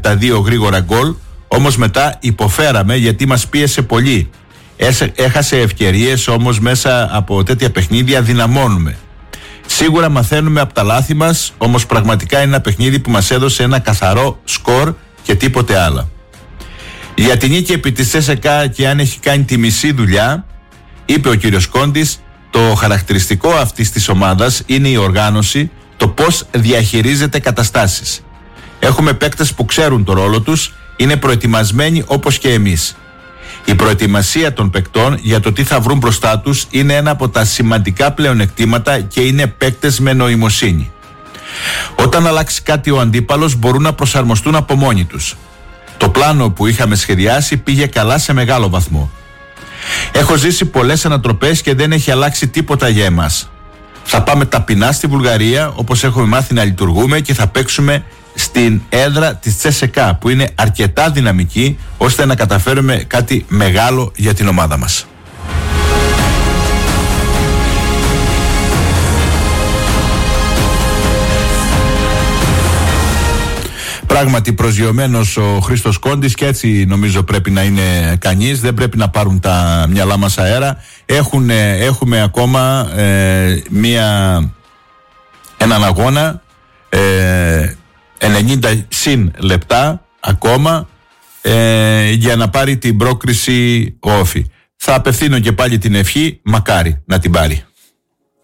τα 2 γρήγορα γκολ, όμως μετά υποφέραμε γιατί μας πίεσε πολύ. Έχασε ευκαιρίες, όμως μέσα από τέτοια παιχνίδια δυναμώνουμε. Σίγουρα μαθαίνουμε από τα λάθη μας, όμως πραγματικά είναι ένα παιχνίδι που μας έδωσε ένα καθαρό σκορ και τίποτε άλλο. Για την νίκη επί της ΣΕΣΕΚΑ και αν έχει κάνει τη μισή δουλειά, είπε ο κύριος Κόντης, το χαρακτηριστικό αυτής της ομάδας είναι η οργάνωση, το πώς διαχειρίζεται καταστάσεις. Έχουμε παίκτες που ξέρουν το ρόλο τους, είναι προετοιμασμένοι όπως και εμείς. Η προετοιμασία των παικτών για το τι θα βρουν μπροστά τους είναι ένα από τα σημαντικά πλεονεκτήματα και είναι παίκτες με νοημοσύνη. Όταν αλλάξει κάτι ο αντίπαλος μπορούν να προσαρμοστούν από μόνοι τους. Το πλάνο που είχαμε σχεδιάσει πήγε καλά σε μεγάλο βαθμό. Έχω ζήσει πολλές ανατροπές και δεν έχει αλλάξει τίποτα για εμάς. Θα πάμε ταπεινά στη Βουλγαρία όπως έχουμε μάθει να λειτουργούμε και θα παίξουμε στην έδρα της ЦΣΚΑ που είναι αρκετά δυναμική ώστε να καταφέρουμε κάτι μεγάλο για την ομάδα μας. Πράγματι προσγειωμένος ο Χρήστος Κόντης και έτσι νομίζω πρέπει να είναι κανείς, δεν πρέπει να πάρουν τα μυαλά μας αέρα. Έχουμε ακόμα έναν αγώνα 90 συν λεπτά ακόμα για να πάρει την πρόκριση ο Όφη. Θα απευθύνω και πάλι την ευχή, μακάρι να την πάρει.